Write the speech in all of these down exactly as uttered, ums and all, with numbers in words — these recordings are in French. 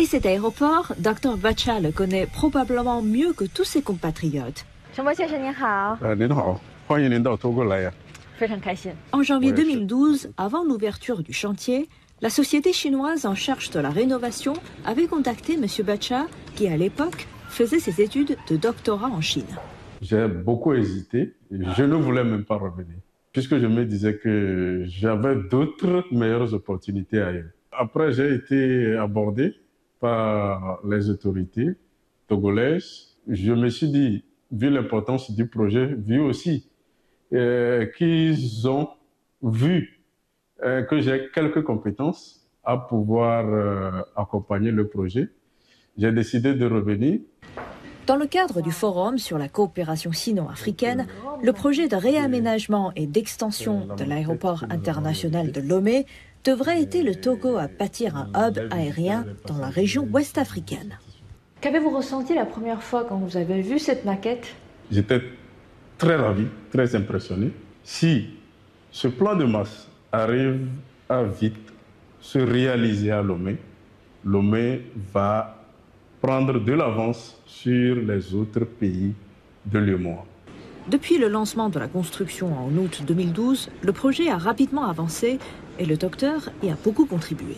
cet aéroport, docteur Bacha le connaît probablement mieux que tous ses compatriotes. En janvier deux mille douze, avant l'ouverture du chantier, la société chinoise en charge de la rénovation avait contacté M. Bacha, qui à l'époque faisait ses études de doctorat en Chine. J'ai beaucoup hésité, je ne voulais même pas revenir, puisque je me disais que j'avais d'autres meilleures opportunités ailleurs. Après, j'ai été abordé par les autorités togolaises. Je me suis dit, vu l'importance du projet, vu aussi euh, qu'ils ont vu euh, que j'ai quelques compétences à pouvoir euh, accompagner le projet, j'ai décidé de revenir. Dans le cadre du Forum sur la coopération sino-africaine, le projet de réaménagement et d'extension de l'aéroport international de Lomé devrait aider le Togo à bâtir un hub aérien dans la région ouest-africaine. Qu'avez-vous ressenti la première fois quand vous avez vu cette maquette? J'étais très ravi, très impressionné. Si ce plan de masse arrive à vite se réaliser à Lomé, Lomé va prendre de l'avance sur les autres pays de l'U E M O A. Depuis le lancement de la construction en août deux mille douze, le projet a rapidement avancé et le docteur y a beaucoup contribué.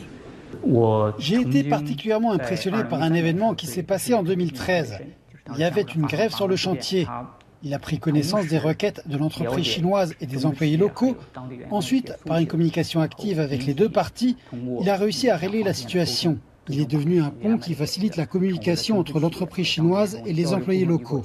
J'ai été particulièrement impressionné par un événement qui s'est passé en deux mille treize. Il y avait une grève sur le chantier. Il a pris connaissance des requêtes de l'entreprise chinoise et des employés locaux. Ensuite, par une communication active avec les deux parties, il a réussi à régler la situation. Il est devenu un pont qui facilite la communication entre l'entreprise chinoise et les employés locaux.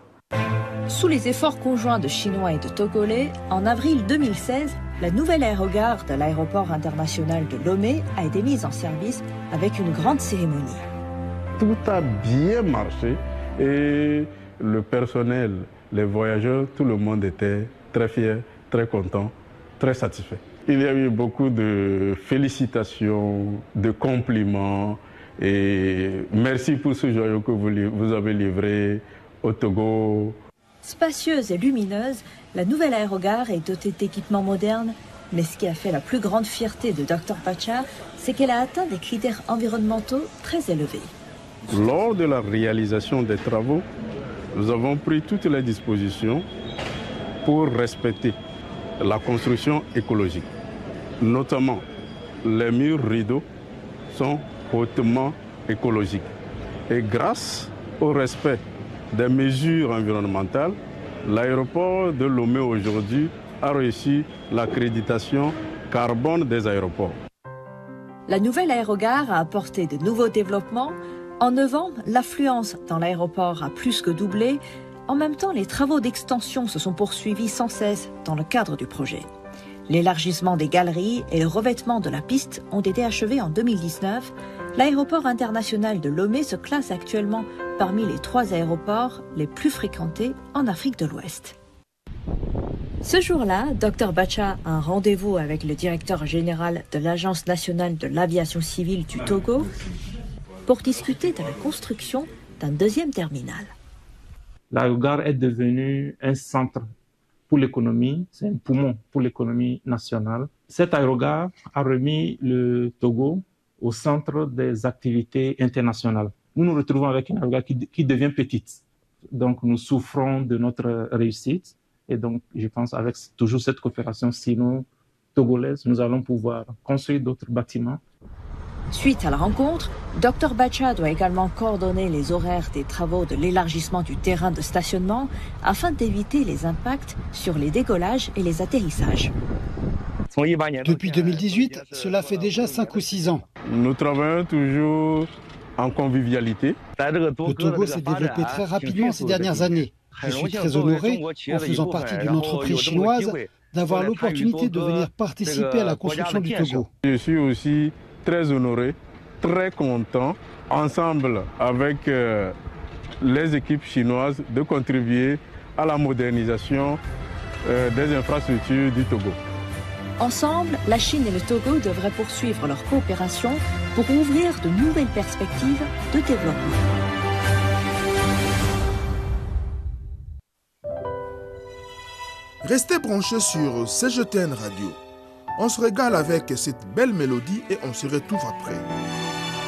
Sous les efforts conjoints de Chinois et de Togolais, en avril deux mille seize, la nouvelle aérogare de l'aéroport international de Lomé a été mise en service avec une grande cérémonie. Tout a bien marché et le personnel, les voyageurs, tout le monde était très fier, très content, très satisfait. Il y a eu beaucoup de félicitations, de compliments et merci pour ce joyau que vous, vous avez livré au Togo. Spacieuse et lumineuse, la nouvelle aérogare est dotée d'équipements modernes, mais ce qui a fait la plus grande fierté de docteur Bacha, c'est qu'elle a atteint des critères environnementaux très élevés. Lors de la réalisation des travaux, nous avons pris toutes les dispositions pour respecter la construction écologique. Notamment, les murs rideaux sont hautement écologiques. Et grâce au respect des mesures environnementales, l'aéroport de Lomé aujourd'hui a reçu l'accréditation carbone des aéroports. La nouvelle aérogare a apporté de nouveaux développements. En neuf ans, l'affluence dans l'aéroport a plus que doublé. En même temps, les travaux d'extension se sont poursuivis sans cesse dans le cadre du projet. L'élargissement des galeries et le revêtement de la piste ont été achevés en deux mille dix-neuf. L'aéroport international de Lomé se classe actuellement parmi les trois aéroports les plus fréquentés en Afrique de l'Ouest. Ce jour-là, docteur Bacha a un rendez-vous avec le directeur général de l'Agence nationale de l'aviation civile du Togo pour discuter de la construction d'un deuxième terminal. L'aérogare est devenue un centre pour l'économie, c'est un poumon pour l'économie nationale. Cette aérogare a remis le Togo au centre des activités internationales. Nous nous retrouvons avec une aérogare qui, qui devient petite. Donc nous souffrons de notre réussite. Et donc je pense avec toujours cette coopération sino-togolaise, nous allons pouvoir construire d'autres bâtiments. Suite à la rencontre, docteur Bacha doit également coordonner les horaires des travaux de l'élargissement du terrain de stationnement afin d'éviter les impacts sur les décollages et les atterrissages. Depuis deux mille dix-huit, cela fait déjà cinq ou six ans. Nous travaillons toujours en convivialité. Le Togo s'est développé très rapidement ces dernières années. Je suis très honoré, en faisant partie d'une entreprise chinoise, d'avoir l'opportunité de venir participer à la construction du Togo. Je suis aussi très honoré, très content, ensemble avec euh, les équipes chinoises, de contribuer à la modernisation euh, des infrastructures du Togo. Ensemble, la Chine et le Togo devraient poursuivre leur coopération pour ouvrir de nouvelles perspectives de développement. Restez branchés sur C G T N Radio. On se régale avec cette belle mélodie et on se retrouve après.